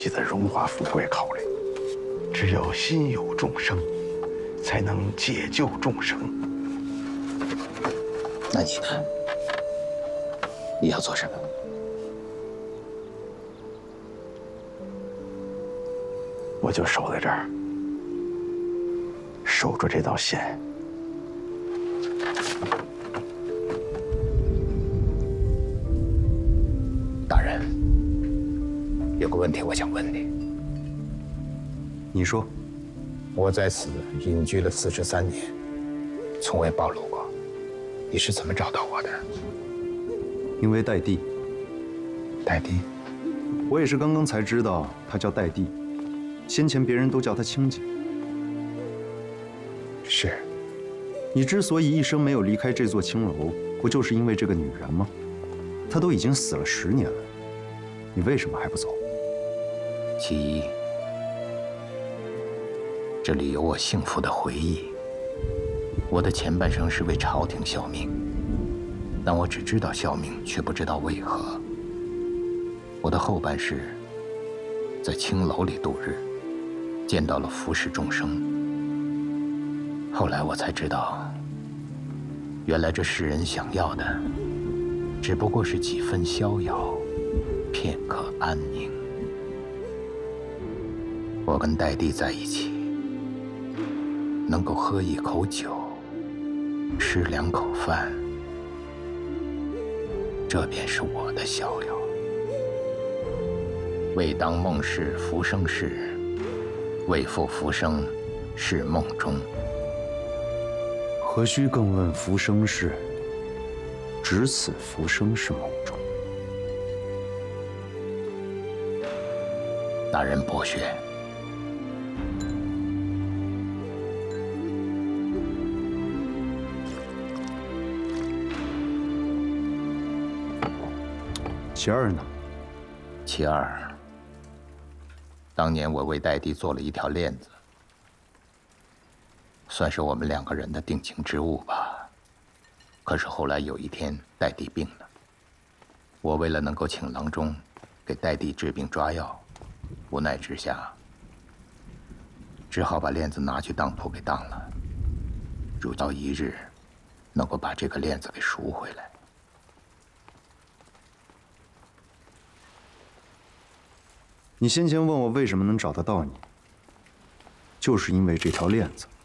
记得荣华富贵考虑，只有心有众生，才能解救众生。 那你呢？你要做什么？ 我就守在这儿，守住这道线。 大人，有个问题我想问你。 你说， 我在此隐居了43年，从未暴露过，你是怎么找到我的？ 因为戴帝。 戴帝？ 我也是刚刚才知道他叫戴帝，先前别人都叫他清姐。 是。 你之所以一生没有离开这座青楼，不就是因为这个女人吗？她都已经死了10年了，你为什么还不走？ 其一，这里有我幸福的回忆。我的前半生是为朝廷效命，但我只知道效命，却不知道为何。我的后半世在青楼里度日，见到了服侍众生。后来我才知道，原来这世人想要的，只不过是几分逍遥，片刻安宁。我跟戴帝在一起，能够喝一口酒，吃2口饭，这便是我的逍遥。未当梦是浮生事，为负浮生是梦中。 何须更问浮生事？只此浮生是梦中。 大人博学。 其二呢？ 其二，当年我为戴帝做了一条链子，算是我们2个人的定情之物吧。可是后来有一天，戴帝病了，我为了能够请郎中给戴帝治病抓药，无奈之下，只好把链子拿去当铺给当了。如朝一日，能够把这个链子给赎回来。 你先前问我为什么能找得到你，就是因为这条链子。